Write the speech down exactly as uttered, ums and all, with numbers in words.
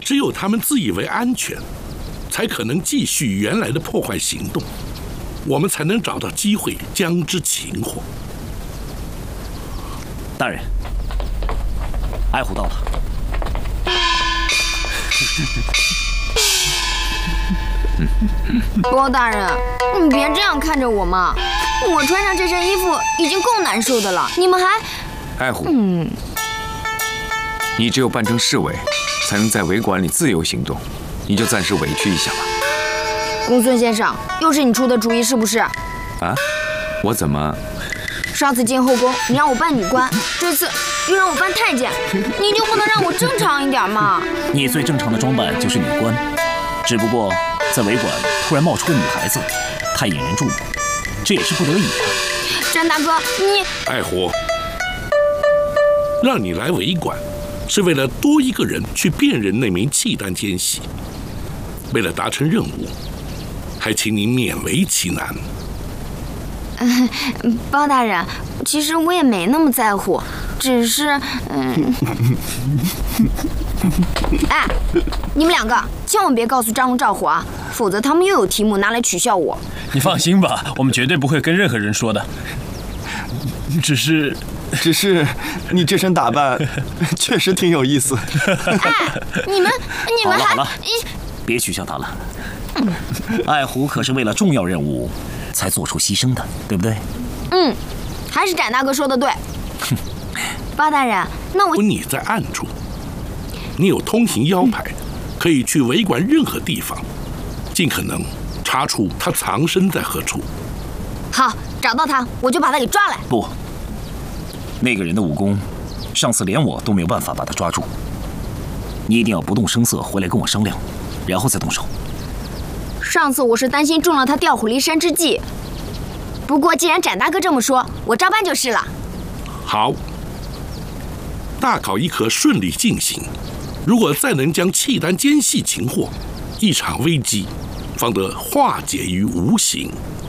只有他们自以为安全，才可能继续原来的破坏行动，我们才能找到机会将之擒获。 大人，爱虎到了。 包大人，你别这样看着我嘛！我穿上这身衣服已经够难受的了，你们还…… 爱虎， 嗯， 你只有扮成侍卫，才能在维馆里自由行动，你就暂时委屈一下吧。 公孙先生，又是你出的主意是不是？ 啊？我怎么？ 上次进后宫，你让我扮女官，这次又让我扮太监，你就不能让我正常一点吗？ 你最正常的装扮就是女官，只不过在维馆突然冒出个女孩子，太引人注目，这也是不得已啊。 詹大哥，你…… 爱虎，让你来维馆，是为了多一个人去辨认那名契丹奸细。为了达成任务，还请你勉为其难。 嗯，包大人，其实我也没那么在乎，只是……嗯……哎，你们两个千万别告诉张龙赵虎啊，否则他们又有题目拿来取笑我。 你放心吧，我们绝对不会跟任何人说的。只是， 只是你这身打扮确实挺有意思。 哎，你们你们还…… 好了好了，别取笑他了。爱虎可是为了重要任务才做出牺牲的，对不对？ 嗯，还是展大哥说的对。包大人，那我…… 你在暗处，你有通行腰牌，可以去维馆任何地方，尽可能查出他藏身在何处。 好，找到他，我就把他给抓来。 不，那个人的武功，上次连我都没有办法把他抓住。你一定要不动声色回来跟我商量，然后再动手。 上次我是担心中了他调虎离山之计，不过既然展大哥这么说，我照办就是了。 好，大考一科顺利进行，如果再能将契丹奸细擒获，一场危机方得化解于无形。